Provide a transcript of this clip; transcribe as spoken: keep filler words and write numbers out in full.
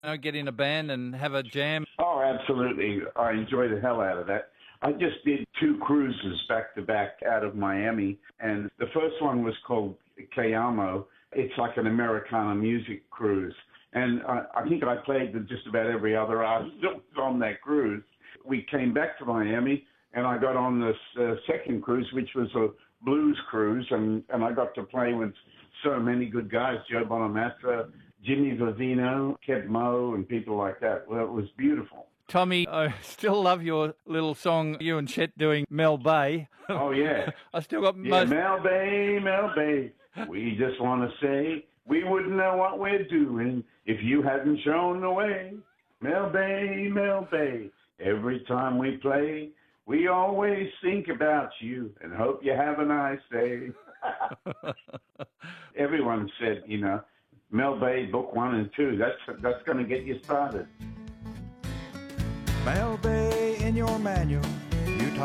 uh, get in a band and have a jam? Oh, absolutely. I enjoy the hell out of that. I just did two cruises back to back out of Miami, and the first one was called Kayamo. It's like an Americana music cruise. And I, I think I played with just about every other artist that was on that cruise. We came back to Miami, and I got on this uh, second cruise, which was a blues cruise, and, and I got to play with so many good guys, Joe Bonamassa, Jimmy Vivino, Kev Moe, and people like that. Well, it was beautiful. Tommy, I still love your little song, you and Chet doing Mel Bay. Oh, yeah. I still got yeah, most... Mel Bay, Mel Bay, we just want to say we wouldn't know what we're doing if you hadn't shown the way. Mel Bay, Mel Bay, every time we play, we always think about you and hope you have a nice day. Everyone said, you know, Mel Bay, book one and two, that's, that's going to get you started. Mel Bay in your manual